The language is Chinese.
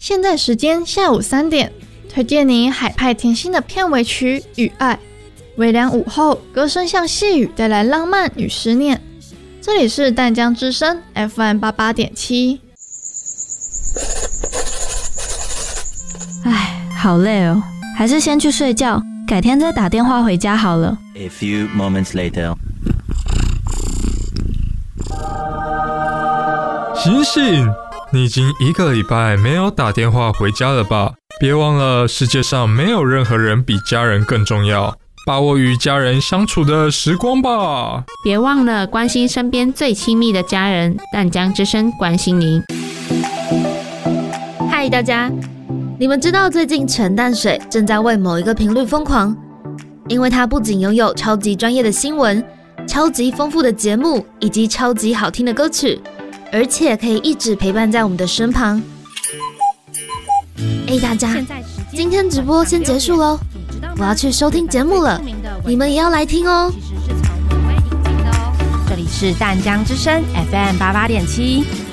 现在时间下午3点，推荐你海派甜心的片尾曲《与爱》。微凉午后，歌声像细雨，带来浪漫与思念。这里是淡江之声 FM88.7。 唉，好累哦，还是先去睡觉，改天再打电话回家好了。 A few moments later. 醒醒！你已经1个礼拜没有打电话回家了吧？别忘了，世界上没有任何人比家人更重要。把握与家人相处的时光吧。 别忘了关心身边最亲密的家人，淡江之声关心您。 嗨，大家，你们知道最近陈淡水正在为某一个频率疯狂，因为它不仅拥有超级专业的新闻、超级丰富的节目以及超级好听的歌曲，而且可以一直陪伴在我们的身旁。大家，今天直播先结束咯，我要去收听节目了，你们也要来听哦。 这里是淡江之声 FM88.7。